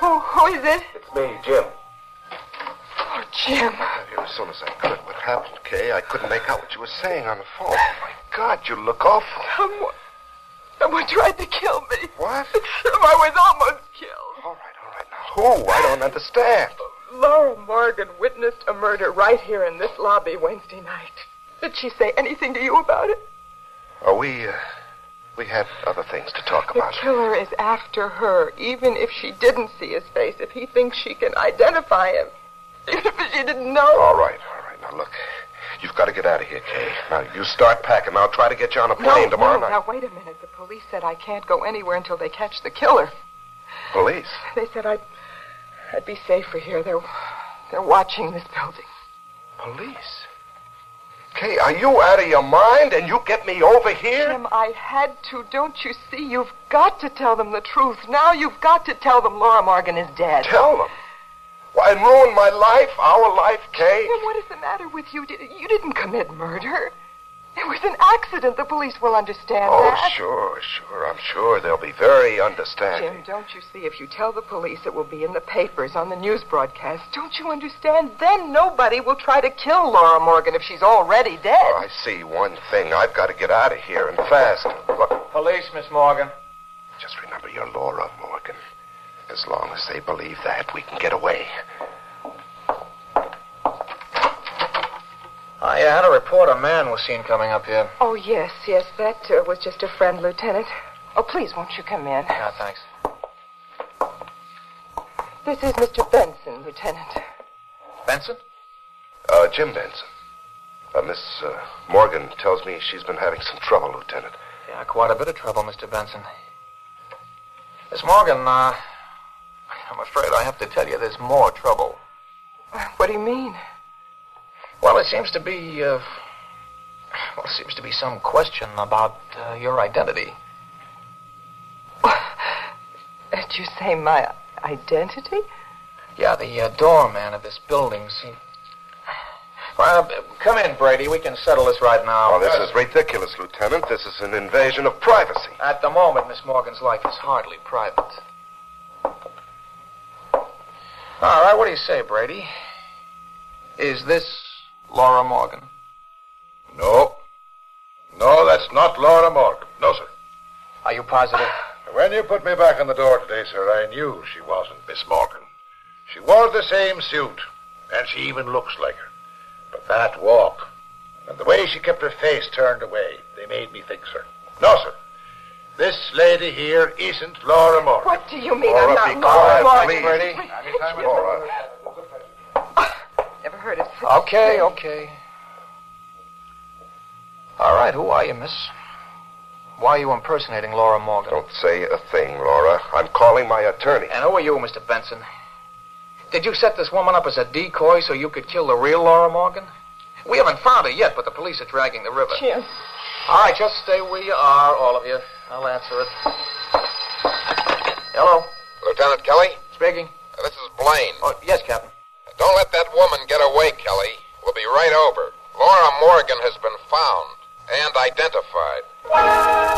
Who is it? It's me, Jim. Oh, Jim. I got here as soon as I could. What happened, Kay? I couldn't make out what you were saying on the phone. Oh, my God, you look awful. Someone tried to kill me. What? I was almost killed. All right. Now, who? I don't understand. Laura Morgan witnessed a murder right here in this lobby Wednesday night. Did she say anything to you about it? Oh, we had other things to talk about. The killer is after her, even if she didn't see his face, if he thinks she can identify him. Even if she didn't know. All right. Now, look, you've got to get out of here, Kay. Now, you start packing. I'll try to get you on a plane tomorrow night. Now, wait a minute. The police said I can't go anywhere until they catch the killer. Police? They said I'd be safer here. They're watching this building. Police? Kay, are you out of your mind and you get me over here? Jim, I had to. Don't you see? You've got to tell them the truth. Now you've got to tell them Laura Morgan is dead. Tell them? Why, and ruin my life, our life, Kay? Jim, what is the matter with you? You didn't commit murder. It was an accident. The police will understand that. Oh, sure. I'm sure they'll be very understanding. Jim, don't you see? If you tell the police, it will be in the papers, on the news broadcast. Don't you understand? Then nobody will try to kill Laura Morgan if she's already dead. Oh, I see one thing. I've got to get out of here and fast. Look. Police, Miss Morgan. Just remember you're Laura Morgan. As long as they believe that, we can get away. I had a report a man was seen coming up here. Oh, yes. That was just a friend, Lieutenant. Oh, please, won't you come in? Yeah, thanks. This is Mr. Benson, Lieutenant. Benson? Jim Benson. Miss Morgan tells me she's been having some trouble, Lieutenant. Yeah, quite a bit of trouble, Mr. Benson. Miss Morgan, I'm afraid I have to tell you there's more trouble. What do you mean? Well, it seems to be some question about your identity. Did you say my identity? Yeah, the doorman of this building seemed... Well, come in, Brady. We can settle this right now. Oh, this is ridiculous, Lieutenant. This is an invasion of privacy. At the moment, Miss Morgan's life is hardly private. All right, what do you say, Brady? Is this Laura Morgan? No, that's not Laura Morgan. No, sir. Are you positive? When you put me back on the door today, sir, I knew she wasn't Miss Morgan. She wore the same suit, and she even looks like her. But that walk, and the way she kept her face turned away, they made me think, sir. No, sir. This lady here isn't Laura Morgan. What do you mean Laura, I'm be not Laura quiet, Morgan? please. Anytime Laura. Never heard of such Okay. All right, who are you, miss? Why are you impersonating Laura Morgan? Don't say a thing, Laura. I'm calling my attorney. And who are you, Mr. Benson? Did you set this woman up as a decoy so you could kill the real Laura Morgan? We haven't found her yet, but the police are dragging the river. Jim. All right, just stay where you are, all of you. I'll answer it. Hello? Lieutenant Kelly? Speaking. This is Blaine. Oh, yes, Captain. Don't let that woman get away, Kelly. We'll be right over. Laura Morgan has been found and identified.